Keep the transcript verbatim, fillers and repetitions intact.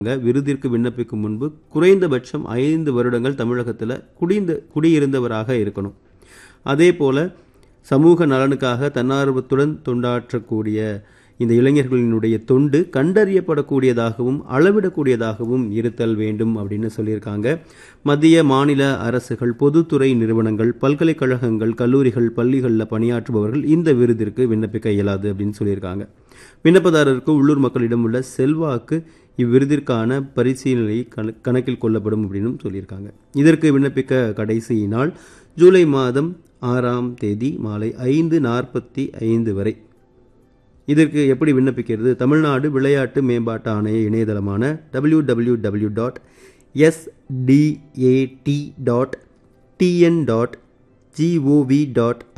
விருதிற்கு விண்ணப்பிக்கும் முன்பு குறைந்தபட்சம் ஐந்து வருடங்கள் தமிழகத்தில் குடிந்த குடியிருந்தவராக இருக்கணும். அதே போல் சமூக நலனுக்காக தன்னார்வத்துடன் தொண்டாற்றக்கூடிய இந்த இளைஞர்களினுடைய தொண்டு கண்டறியப்படக்கூடியதாகவும் அளவிடக்கூடியதாகவும் இருத்தல் வேண்டும் அப்படின்னு சொல்லியிருக்காங்க. மத்திய மாநில அரசுகள், பொதுத்துறை நிறுவனங்கள், பல்கலைக்கழகங்கள், கல்லூரிகள், பள்ளிகளில் பணியாற்றுபவர்கள் இந்த விருதிற்கு விண்ணப்பிக்க இயலாது அப்படின்னு சொல்லியிருக்காங்க. விண்ணப்பதாரருக்கு உள்ளூர் மக்களிடம் உள்ள செல்வாக்கு இவ்விருதிற்கான பரிசீலனை கணக்கில் கொள்ளப்படும் அப்படின்னு சொல்லியிருக்காங்க. இதற்கு விண்ணப்பிக்க கடைசி நாள் ஜூலை மாதம் ஆறாம் தேதி மாலை ஐந்து நாற்பத்தி ஐந்து வரை. இதற்கு எப்படி விண்ணப்பிக்கிறது? தமிழ்நாடு விளையாட்டு மேம்பாட்டு ஆணைய இணையதளமான W W W dot S T A D dot T N dot G O we dot